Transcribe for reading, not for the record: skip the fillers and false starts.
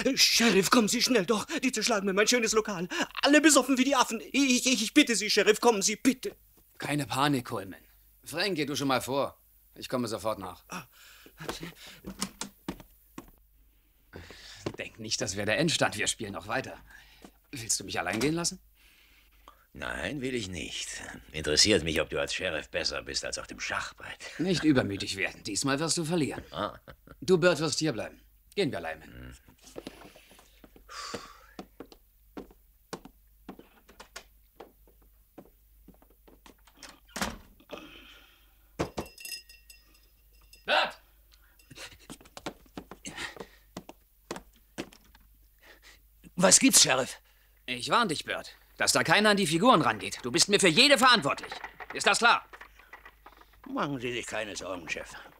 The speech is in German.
Sheriff, kommen Sie schnell doch. Die zerschlagen mir mein schönes Lokal. Alle besoffen wie die Affen. Ich bitte Sie, Sheriff, kommen Sie, bitte. Keine Panik, Coleman. Frank, geh du schon mal vor. Ich komme sofort nach. Denk nicht, das wäre der Endstand. Wir spielen noch weiter. Willst du mich allein gehen lassen? Nein, will ich nicht. Interessiert mich, ob du als Sheriff besser bist als auf dem Schachbrett. Nicht übermütig werden. Diesmal wirst du verlieren. Du, Bert, wirst hier bleiben. Gehen wir, Lyman. Bert! Was gibt's, Sheriff? Ich warne dich, Bert, dass da keiner an die Figuren rangeht. Du bist mir für jede verantwortlich. Ist das klar? Machen Sie sich keine Sorgen, Chef.